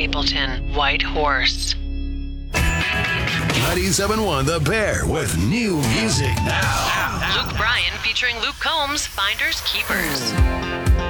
Stapleton, White Horse. 97.1 The Bear with new music now. Luke Bryan featuring Luke Combs, Finders Keepers.